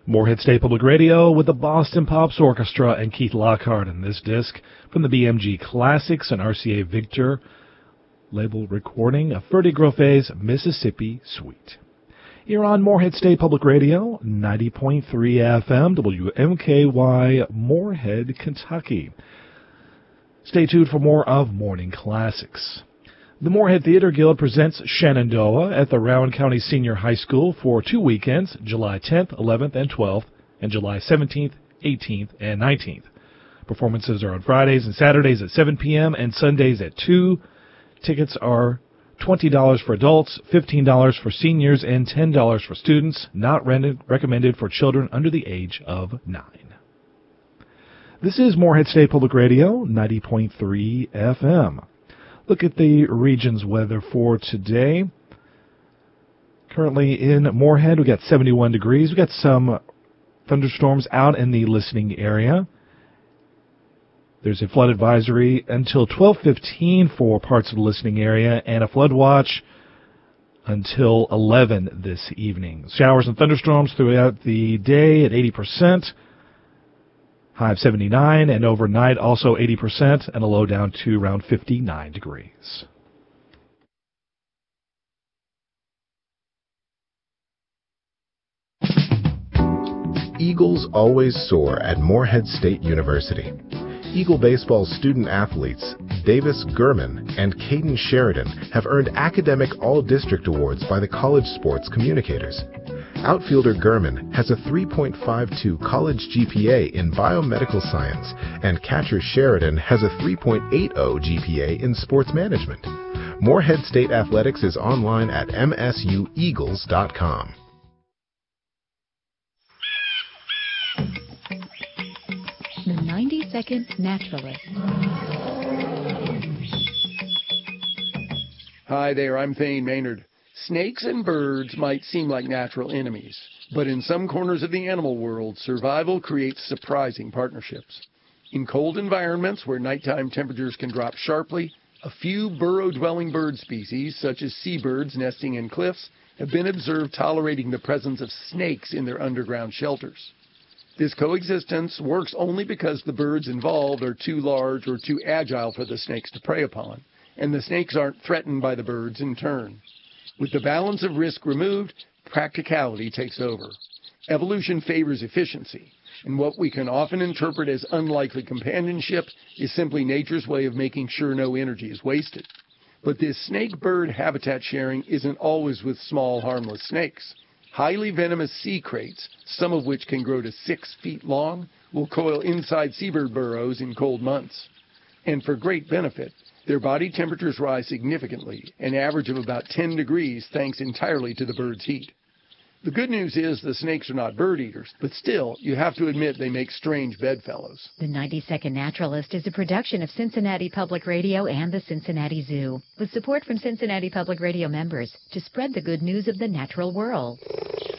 Morehead State Public Radio with the Boston Pops Orchestra and Keith Lockhart in this disc from the BMG Classics and RCA Victor label recording of Ferdy Groffe's Mississippi Suite. Here on Morehead State Public Radio, 90.3 FM, WMKY, Morehead, Kentucky. Stay tuned for more of Morning Classics. The Morehead Theater Guild presents Shenandoah at the Rowan County Senior High School for 2 weekends, July 10th, 11th, and 12th, and July 17th, 18th, and 19th. Performances are on Fridays and Saturdays at 7 p.m. and Sundays at 2. Tickets are $20 for adults, $15 for seniors, and $10 for students, not recommended for children under the age of 9. This is Morehead State Public Radio, 90.3 FM. Look at the region's weather for today. Currently in Morehead, we got 71 degrees. We got some thunderstorms out in the listening area. There's a flood advisory until 12:15 for parts of the listening area, and a flood watch until 11 this evening. Showers and thunderstorms throughout the day at 80%. High of 79, and overnight also 80%, and a low down to around 59 degrees. Eagles always soar at Morehead State University. Eagle baseball's student athletes, Davis Gurman and Caden Sheridan, have earned academic all-district awards by the College Sports Communicators. Outfielder Gurman has a 3.52 college GPA in biomedical science, and catcher Sheridan has a 3.80 GPA in sports management. Morehead State Athletics is online at msueagles.com. The 90-Second Naturalist. Hi there, I'm Thane Maynard. Snakes and birds might seem like natural enemies, but in some corners of the animal world, survival creates surprising partnerships. In cold environments where nighttime temperatures can drop sharply, a few burrow-dwelling bird species, such as seabirds nesting in cliffs, have been observed tolerating the presence of snakes in their underground shelters. This coexistence works only because the birds involved are too large or too agile for the snakes to prey upon, and the snakes aren't threatened by the birds in turn. With the balance of risk removed, practicality takes over. Evolution favors efficiency, and what we can often interpret as unlikely companionship is simply nature's way of making sure no energy is wasted. But this snake-bird habitat sharing isn't always with small, harmless snakes. Highly venomous sea kraits, some of which can grow to 6 feet long, will coil inside seabird burrows in cold months. And for great benefit, their body temperatures rise significantly, an average of about 10 degrees thanks entirely to the bird's heat. The good news is the snakes are not bird eaters, but still, you have to admit they make strange bedfellows. The 90-Second Naturalist is a production of Cincinnati Public Radio and the Cincinnati Zoo, with support from Cincinnati Public Radio members to spread the good news of the natural world.